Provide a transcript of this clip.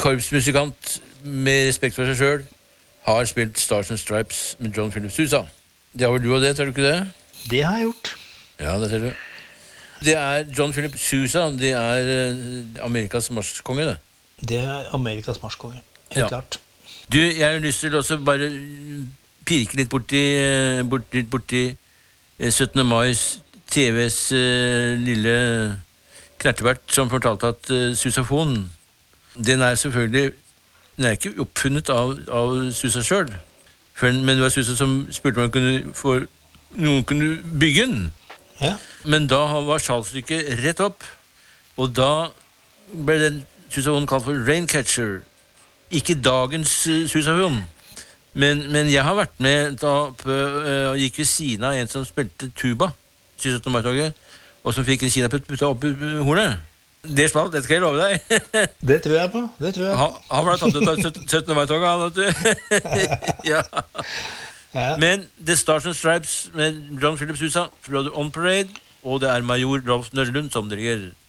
korpsmusikant med respekt for seg selv har spilt Stars and Stripes med John Philip Sousa. Det har vel du og det, tror du ikke det? Det har jeg gjort. Ja, det ser du. Det er John Philip Sousa, det er Amerikas marsjkonge, det. Det er Amerikas marsjkonge, helt klart. Du, jeg har lyst til også bare pirke litt borti 17. Mai's TVs lille knertebert som fortalte at susafon, den er selvfølgelig, den er ikke oppfunnet av Sousa selv, men det var Sousa som spurte om noen kunne bygge den. Ja. Men da var salgstykket rett opp, og da ble den susafonen kalt for Raincatcher. Ikke dagens susafon. Men jeg har vært med da og gikk ved siden av en som spilte tuba, 17. Mai-toget, og som fikk en kinaputt opp i hornet. Det smalt, det skal jeg love deg. Det tror jeg på, det tror jeg på. Han ble tatt ut av 17. Mai-toget, han, vet du. Ja. Men The Stars and Stripes med John Philip Sousa, On Parade, og det er major Rolf Nørlund som dirigerer.